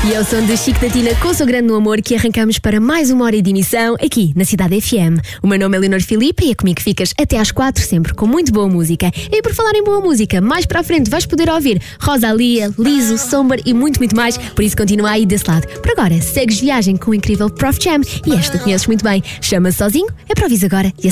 E é o som de Chico da Tina com o seu grande no amor que arrancamos para mais uma hora de emissão aqui na Cidade FM. O meu nome é Leonor Filipe e é comigo que ficas até às 4, sempre com muito boa música. E por falar em boa música, mais para a frente vais poder ouvir Rosalia, Liso, Somber e muito, muito mais. Por isso continua aí desse lado. Por agora, segues viagem com o incrível Prof Jam e esta conheces muito bem. Chama-se Sozinho, é para ouvir agora.